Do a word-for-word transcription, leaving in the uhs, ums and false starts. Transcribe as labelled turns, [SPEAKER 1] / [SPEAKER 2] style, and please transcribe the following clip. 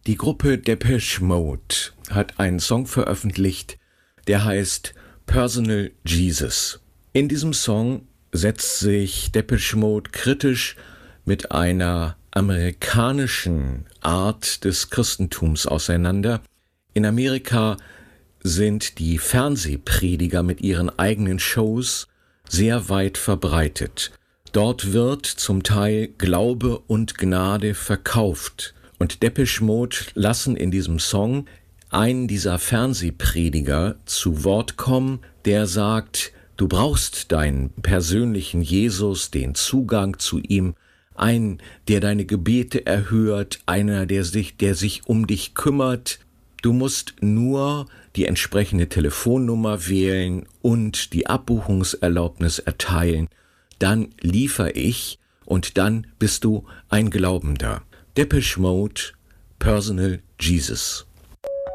[SPEAKER 1] Die Gruppe Depeche Mode hat einen Song veröffentlicht, der heißt Personal Jesus. In diesem Song setzt sich Depeche Mode kritisch mit einer amerikanischen Art des Christentums auseinander. In Amerika sind die Fernsehprediger mit ihren eigenen Shows sehr weit verbreitet. Dort wird zum Teil Glaube und Gnade verkauft. Und Depeche Mode lassen in diesem Song einen dieser Fernsehprediger zu Wort kommen, der sagt, du brauchst deinen persönlichen Jesus, den Zugang zu ihm, einen, der deine Gebete erhört, einer, der sich, der sich um dich kümmert. Du musst nur die entsprechende Telefonnummer wählen und die Abbuchungserlaubnis erteilen. Dann liefere ich und dann bist du ein Glaubender. Depeche Mode, Personal Jesus.